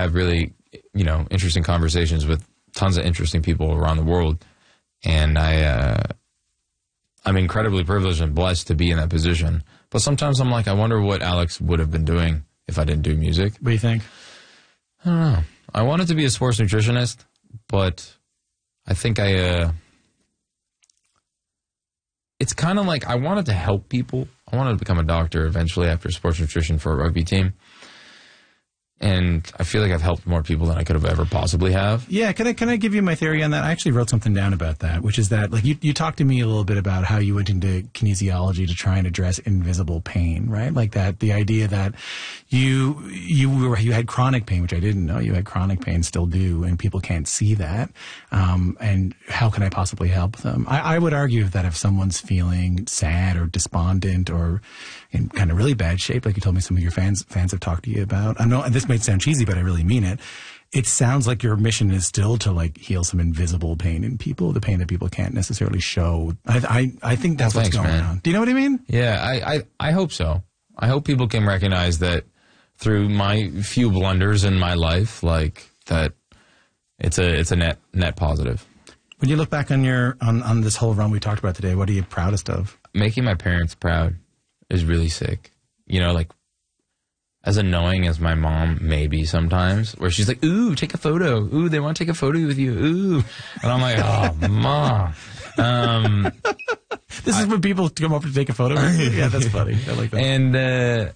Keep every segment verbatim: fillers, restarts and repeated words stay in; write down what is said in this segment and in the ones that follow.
have really, you know, interesting conversations with tons of interesting people around the world. And I, uh, I'm incredibly privileged and blessed to be in that position. But sometimes I'm like, I wonder what Alex would have been doing if I didn't do music. What do you think? I don't know. I wanted to be a sports nutritionist, but I think I, uh, it's kind of like I wanted to help people. I wanted to become a doctor eventually after sports nutrition for a rugby team. And I feel like I've helped more people than I could have ever possibly have. Yeah, can I can I give you my theory on that? I actually wrote something down about that, which is that like you, you talked to me a little bit about how you went into kinesiology to try and address invisible pain, right? Like that the idea that you you were you had chronic pain, which I didn't know you had chronic pain, still do, and people can't see that. Um, and how can I possibly help them? I, I would argue that if someone's feeling sad or despondent or in kind of really bad shape, like you told me some of your fans fans have talked to you about, I know and this might sound cheesy, but I really mean it. It sounds like your mission is still to like heal some invisible pain in people, the pain that people can't necessarily show. I I, I think that's well, what's thanks, going man. on. Do you know what I mean? Yeah, I, I, I hope so. I hope people can recognize that through my few blunders in my life, like that it's a it's a net net positive. When you look back on your on, on this whole run we talked about today, what are you proudest of? Making my parents proud is really sick. You know, like as annoying as my mom may be sometimes, where she's like, ooh, take a photo. Ooh, they want to take a photo with you. Ooh. And I'm like, oh, mom. Um, this is I, when people come up to take a photo with you? Yeah, that's funny. I like that. And, uh,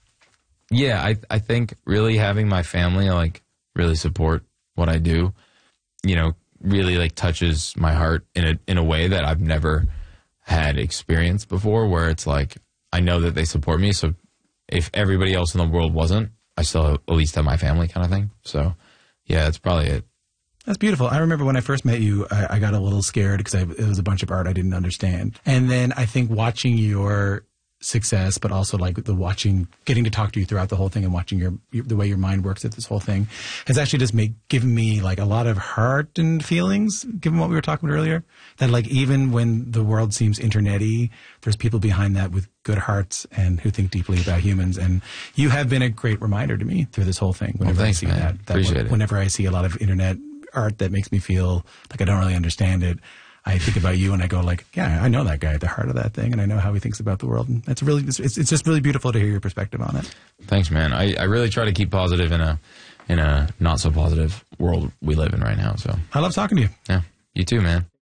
yeah, I, I think really having my family, like, really support what I do, you know, really, like, touches my heart in a, in a way that I've never had experienced before, where it's like, I know that they support me, so if everybody else in the world wasn't, I still have, at least have my family kind of thing. So, yeah, that's probably it. That's beautiful. I remember when I first met you, I, I got a little scared because it was a bunch of art I didn't understand. And then I think watching your success, but also like the watching, getting to talk to you throughout the whole thing and watching your, your the way your mind works at this whole thing has actually just made, given me like a lot of heart and feelings, given what we were talking about earlier. That like even when the world seems internet-y, there's people behind that with good hearts and who think deeply about humans. And you have been a great reminder to me through this whole thing. Whenever well, thanks, I see man. that, that Appreciate when, it. Whenever I see a lot of internet art that makes me feel like I don't really understand it, I think about you and I go like, yeah, I know that guy at the heart of that thing, and I know how he thinks about the world. And it's really, it's, it's just really beautiful to hear your perspective on it. Thanks, man. I, I really try to keep positive in a in a not so positive world we live in right now. So I love talking to you. Yeah, you too, man.